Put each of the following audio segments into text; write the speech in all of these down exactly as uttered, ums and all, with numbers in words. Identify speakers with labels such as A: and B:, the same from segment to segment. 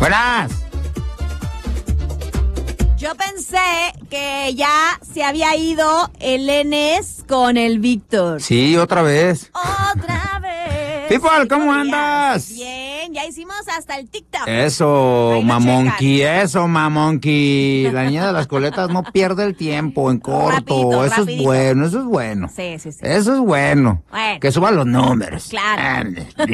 A: Buenas.
B: Yo pensé que ya se había ido el Enes con el Víctor.
A: Sí, otra vez.
B: Otra vez.
A: People, ¿cómo andas?
B: Bien, ya hicimos hasta el TikTok.
A: Eso, mamonqui, eso, mamonqui. La niña de las coletas no pierde el tiempo en corto.
B: Rapidito,
A: eso
B: rapidito.
A: es bueno, eso es bueno.
B: Sí, sí, sí.
A: Eso es bueno.
B: Bueno.
A: Que suban los números.
B: Claro.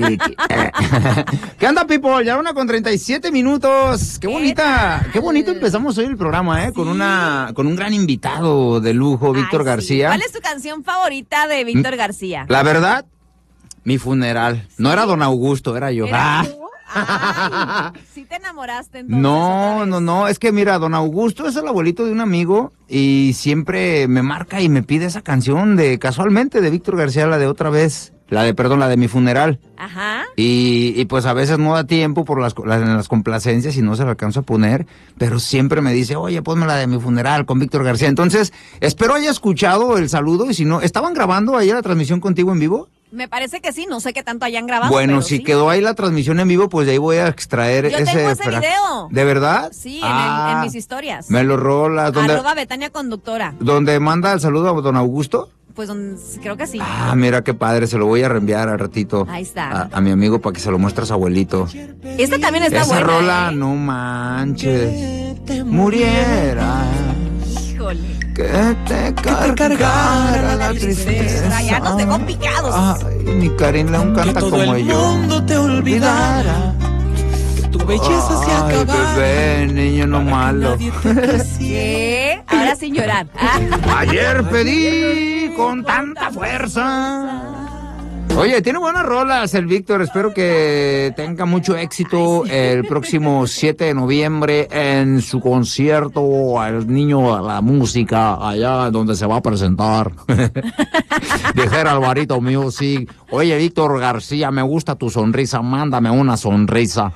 A: ¿Qué onda, people? Ya una con treinta y siete minutos. Qué
B: ¿Qué
A: bonita,
B: tal?
A: qué bonito empezamos hoy el programa, ¿eh?
B: Sí.
A: Con una, con un gran invitado de lujo, Víctor
B: Ay, sí.
A: García.
B: ¿Cuál es tu canción favorita de Víctor García?
A: La verdad, mi funeral. No era Don Augusto, era yo.
B: ¿Era
A: Ah.
B: tú? Ay, ¿sí te enamoraste entonces?
A: No,
B: otra
A: no,
B: vez?
A: no, es que mira, Don Augusto es el abuelito de un amigo y siempre me marca y me pide esa canción de, casualmente, de Víctor García, la de otra vez, la de, perdón, la de mi funeral.
B: Ajá.
A: Y, y pues a veces no da tiempo por las, las, las complacencias y no se la alcanzo a poner, pero siempre me dice, oye, ponme la de mi funeral con Víctor García. Entonces, espero haya escuchado el saludo y si no, ¿estaban grabando ahí la transmisión contigo en vivo?
B: Me parece que sí, no sé qué tanto hayan grabado.
A: Bueno,
B: pero
A: si
B: sí.
A: quedó ahí la transmisión en vivo, pues de ahí voy a extraer
B: Yo
A: ese...
B: tengo ese
A: fra-
B: video.
A: ¿De verdad?
B: Sí, en,
A: Ah,
B: el- en mis historias.
A: Me lo rolas. ¿Dónde,
B: Arroba Betania Conductora.
A: ¿Dónde manda el saludo a Don Augusto?
B: Pues don- creo que sí.
A: Ah, mira qué padre, se lo voy a reenviar al ratito.
B: Ahí está.
A: A, a mi amigo para que se lo muestre a su abuelito.
B: Esta también está
A: Esa
B: buena.
A: rola,
B: ¿eh?
A: no manches, muriera,
B: Híjole.
A: que te cargara la tristeza.
B: Ya nos dejó picados.
A: Ay, mi Karin León canta
C: todo
A: como
C: el
A: yo.
C: mundo te olvidara, que tu belleza se
A: Ay,
C: acabara.
A: bebé, niño no malo.
C: Nadie te quisiera.
B: ¿Qué? Ahora sin llorar. Ah.
A: Ayer pedí con tanta fuerza. Oye, tiene buenas rolas el Víctor, espero que tenga mucho éxito el próximo siete de noviembre en su concierto El Niño de la Música, allá donde se va a presentar. Dijera Alvarito Music, oye Víctor García, me gusta tu sonrisa, mándame una sonrisa.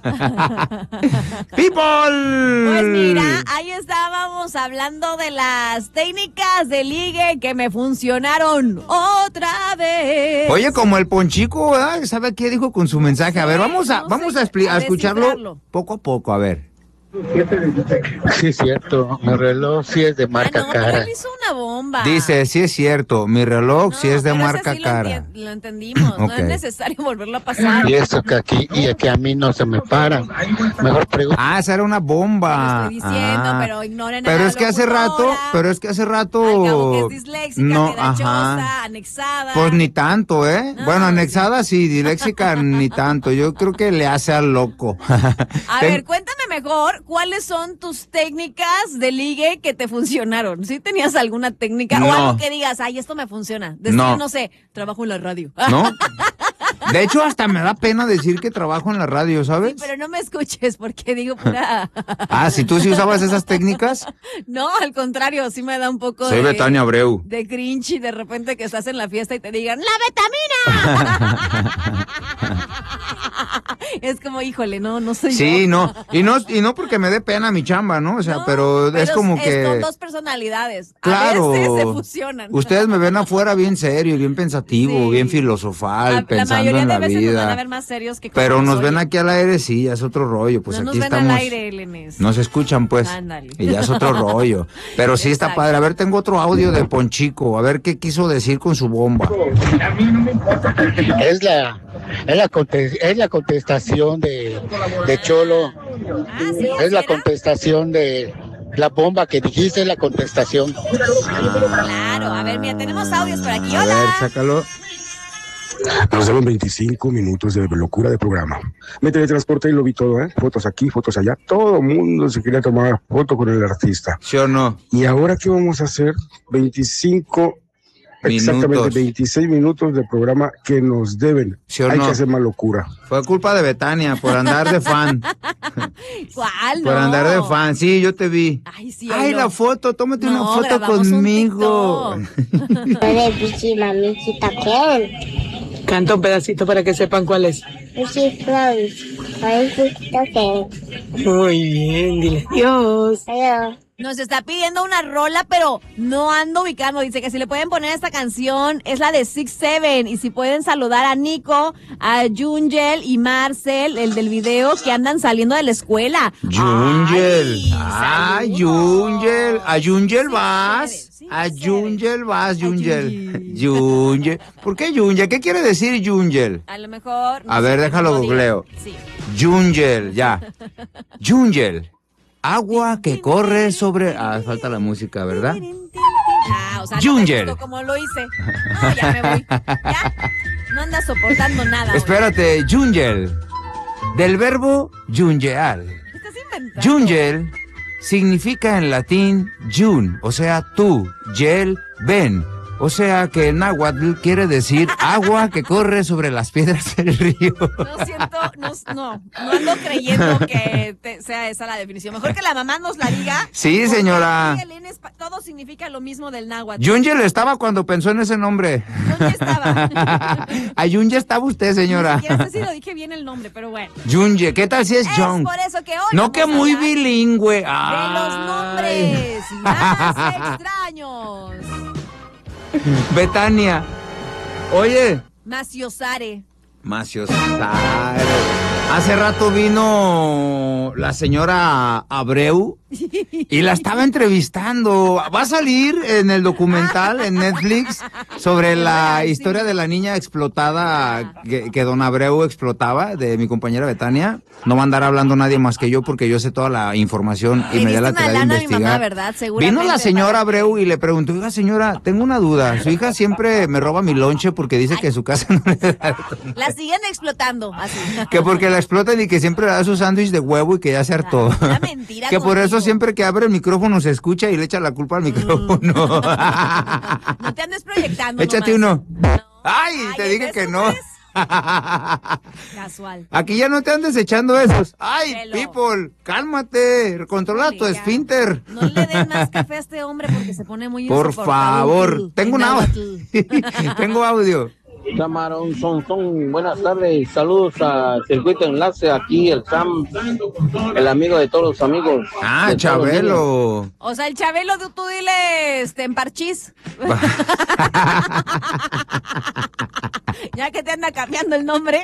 A: People.
B: Pues mira, ahí estábamos hablando de las técnicas de ligue que me funcionaron otra vez.
A: Oye, como el Ponchico, ¿verdad? ¿Sabe qué dijo con su mensaje? A ver, vamos a,
B: no
A: vamos
B: sé,
A: a, expli-
B: a
A: a escucharlo
B: descifrarlo.
A: poco a poco, a ver.
D: Sí, es cierto. Mi reloj sí es de
B: Ah,
D: marca
B: no, pero
D: cara.
B: él hizo una bomba.
A: Dice, sí es cierto, mi reloj sí
B: No,
A: es de
B: pero ese
A: marca
B: sí lo
A: cara.
B: enti- Lo, entendimos, no
A: Ok.
B: es necesario volverlo a pasar.
D: Y eso que aquí y que a mí no se me para. Mejor pregunta.
A: Ah, esa era una bomba.
B: Lo estoy diciendo,
A: Ah.
B: pero ignoren a
A: Pero
B: la
A: es que hace rato,
B: locutora.
A: pero es que hace rato.
B: Al cabo que es disléxica,
A: no,
B: pedachosa,
A: ajá.
B: anexada.
A: Pues ni tanto, ¿eh?
B: No,
A: bueno,
B: sí.
A: anexada sí, disléxica ni tanto. Yo creo que le hace al loco.
B: A
A: Ten-
B: ver, cuéntame mejor, ¿cuáles son tus técnicas de ligue que te funcionaron? ¿Sí tenías alguna técnica o
A: No.
B: algo que digas, ay, esto me funciona? Decir,
A: No.
B: no. sé, trabajo en la radio.
A: ¿No? De hecho, hasta me da pena decir que trabajo en la radio, ¿sabes?
B: Pero no me escuches porque digo pura...
A: Ah, si tú sí usabas esas técnicas.
B: No, al contrario, sí me da un poco
A: Soy
B: de...
A: Betania Abreu.
B: De cringe y de repente que estás en la fiesta y te digan ¡la vitamina! Es como, híjole, no, no soy yo.
A: Sí, no, y no, y no porque me dé pena mi chamba, ¿no? O sea,
B: No,
A: pero, es como que...
B: Son dos personalidades.
A: Claro.
B: A veces se fusionan.
A: Ustedes me ven afuera bien serio, bien pensativo,
B: Sí.
A: bien filosofal,
B: La- la
A: pensando
B: mayoría
A: en
B: de
A: la
B: veces nos van a
A: vida.
B: ver más serios que como
A: Pero nos
B: oyen.
A: ven aquí al aire, sí, ya es otro rollo. Pues
B: no nos
A: aquí
B: ven
A: estamos.
B: al aire, Elenes.
A: Nos escuchan, pues.
B: Ándale.
A: Y ya es otro rollo. Pero sí está
B: Exacto.
A: padre. A ver, tengo otro audio de Ponchico. A ver qué quiso decir con su bomba.
D: Es la, es la, conte- es la contestación de, de Cholo.
B: Ah, ¿sí?
D: Es la
B: ¿Será?
D: contestación de la bomba que dijiste, es la contestación.
B: Claro, a ver, mira, tenemos audios por aquí.
A: A ver,
B: Hola.
A: sácalo.
E: Nos dieron veinticinco minutos de locura de programa. Me teletransporté y lo vi todo, ¿eh? Fotos aquí, fotos allá. Todo el mundo se quería tomar foto con el artista.
A: ¿Sí o no?
E: ¿Y ahora qué vamos a hacer? veinticinco,
A: Minutos.
E: exactamente veintiséis minutos de programa que nos deben.
A: ¿Sí o
E: Hay
A: no?
E: que hacer más locura.
A: Fue culpa de Betania por andar de fan.
B: ¿Cuál?
A: Por
B: No.
A: andar de fan. Sí, yo te vi.
B: Ay, sí.
A: Ay,
B: no.
A: la foto, tómate
B: No,
A: una foto
B: grabamos un
A: conmigo.
B: TikTok.
F: Hola, bichi, mamita, ¿qué?
G: Canta un pedacito para que sepan cuál es.
F: Bichi Flores.
C: Muy bien, dile adiós.
B: Nos está pidiendo una rola, pero no ando ubicando. Dice que si le pueden poner esta canción, es la de Six Seven. Y si pueden saludar a Nico, a Jungel y Marcel, el del video, que andan saliendo de la escuela.
A: Jungel.
B: Ay,
A: Ah,
B: saludos.
A: Jungel. A Jungel
B: Sí,
A: vas.
B: sí,
A: A
B: sí.
A: Jungel vas,
B: A
A: Jungel. Jungel. ¿Por qué Jungel? ¿Qué quiere decir Jungel?
B: A lo mejor. no
A: A
B: sé
A: ver,
B: qué
A: déjalo
B: cómo diga.
A: googleo.
B: Sí.
A: Jungel, ya. Jungel. Agua que corre sobre... Ah, falta la música, ¿verdad?
B: Ah, o sea,
A: Jungel.
B: no te gustó como lo hice. No, ya me voy. Ya. No andas soportando nada. hoy.
A: Espérate, Jungel. Del verbo jungear.
B: Estás inventando.
A: Jungel significa en latín jun, o sea, tú, yel, ven. O sea que en náhuatl quiere decir agua que corre sobre las piedras del río.
B: No siento, no, no, no ando creyendo que te- sea esa la definición. Mejor que la mamá nos la diga.
A: Sí,
B: porque
A: señora.
B: aquí en espa- todo significa lo mismo del náhuatl.
A: Jungel estaba cuando pensó en ese nombre.
B: ¿Dónde estaba?
A: A Jungel estaba usted,
B: Ni
A: señora.
B: siquiera sé si lo dije bien el nombre, pero bueno.
A: Jungel, ¿qué tal si es
B: Es
A: Jung?
B: por eso que hoy
A: No
B: vamos
A: que
B: a
A: muy
B: hablar
A: bilingüe.
B: de los
A: Ay.
B: nombres más extraños.
A: Betania. Oye,
B: Maciosare.
A: Macios. Hace rato vino la señora Abreu y la estaba entrevistando. Va a salir en el documental en Netflix sobre la historia de la niña explotada que, que don Abreu explotaba, de mi compañera Betania. No va a andar hablando nadie más que yo porque yo sé toda la información y
B: Le
A: me da
B: diste
A: la
B: una
A: tarea de
B: lana a mi
A: investigar.
B: mamá, ¿verdad? Seguramente.
A: Vino la señora
B: para-
A: Abreu y le preguntó, oiga señora, tengo una duda. Su hija siempre me roba mi lonche porque dice que su casa no le da.
B: La siguen explotando, así.
A: Que porque la explotan y que siempre le da su sándwich de huevo y que ya se hartó.
B: Una mentira
A: Que por eso
B: contigo.
A: siempre que abre el micrófono se escucha y le echa la culpa al micrófono.
B: No te andes proyectando.
A: Échate
B: nomás.
A: uno. Ay, te
B: ¿es
A: dije
B: eso,
A: que no.
B: pues? Casual.
A: Aquí ya no te andes echando esos. Ay,
B: Velo.
A: people, cálmate, controla tu
B: Híjole, ya.
A: esfínter.
B: No le den más café a este hombre porque se pone muy
A: Por
B: insoportable.
A: favor, tengo un
B: En
A: audio.
B: náhuatl.
A: Tengo audio.
F: Camarón son son buenas tardes, saludos a Circuito Enlace, aquí el Sam, el amigo de todos los amigos.
A: Ah,
F: de todos los niños.
A: Chabelo.
B: O sea, el Chabelo, tú, tú dile este, en parchís. Ya que te anda cambiando el nombre.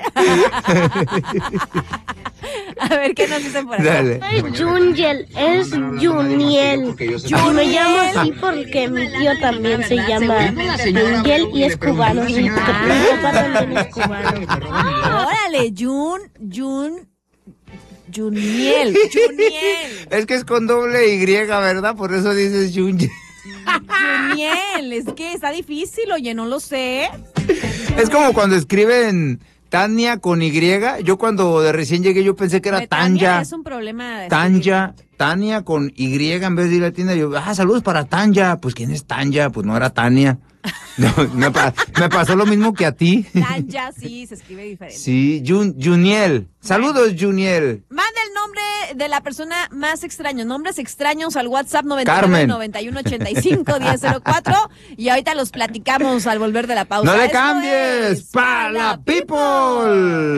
B: A ver, ¿qué nos dicen por acá?
A: Dale.
G: Es Jungel, es Juniel. Y me llamo así porque mi tío también se llama Jungel y es cubano. Y mi papá también es cubano.
B: Órale, Jun, Jun, Juniel, Juniel,
A: Es que es con doble Y, ¿verdad? Por eso dices Juniel.
B: Juniel. Es que está difícil, oye, no lo sé.
A: Es como cuando escriben Tania con Y. Yo cuando de recién llegué yo pensé que era
B: Betania
A: Tanya.
B: es un problema. de
A: Tanya, Tania con Y en vez de ir a la tienda. Yo, ah, saludos para Tanya. Pues, ¿quién es Tanya? Pues no era Tania. No, me, pa- me pasó lo mismo que a ti.
B: Tanya, sí, se escribe diferente.
A: Sí, Jun- Juniel. Saludos, Juniel.
B: Manda el nombre de la persona más extraño. Nombres extraños al WhatsApp
A: Carmen.
B: noventa y nueve, noventa y uno, ochenta y cinco, diez cero cuatro. Y ahorita los platicamos al volver de la pausa.
A: No le
B: Esto
A: cambies.
B: es
A: ¡Pa la people!